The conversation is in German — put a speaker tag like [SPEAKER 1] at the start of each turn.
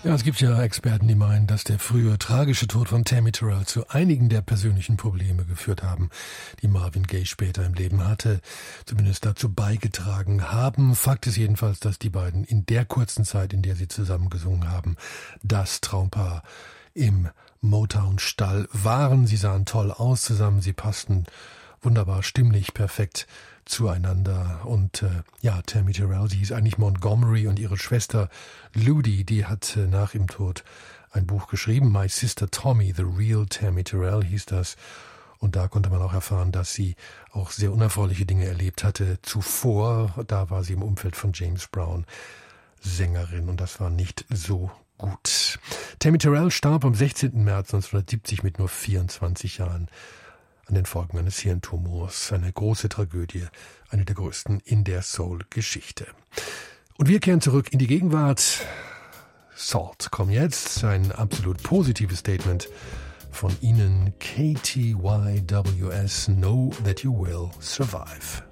[SPEAKER 1] Ja, es gibt ja Experten, die meinen, dass der frühe tragische Tod von Tammy Terrell zu einigen der persönlichen Probleme geführt haben, die Marvin Gaye später im Leben hatte, zumindest dazu beigetragen haben. Fakt ist jedenfalls, dass die beiden in der kurzen Zeit, in der sie zusammen gesungen haben, das Traumpaar im Motown-Stall waren. Sie sahen toll aus zusammen, sie passten wunderbar stimmlich perfekt zueinander. Und Tammy Terrell, sie hieß eigentlich Montgomery, und ihre Schwester Ludie, die hat nach ihrem Tod ein Buch geschrieben, My Sister Tommy, The Real Tammy Terrell hieß das. Und da konnte man auch erfahren, dass sie auch sehr unerfreuliche Dinge erlebt hatte zuvor. Da war sie im Umfeld von James Brown Sängerin, und das war nicht so gut. Tammy Terrell starb am 16. März 1970 mit nur 24 Jahren an den Folgen eines Hirntumors. Eine große Tragödie, eine der größten in der Soul-Geschichte. Und wir kehren zurück in die Gegenwart. Salt kommen jetzt, ein absolut positives Statement von Ihnen. KTYWS, Know That You Will Survive.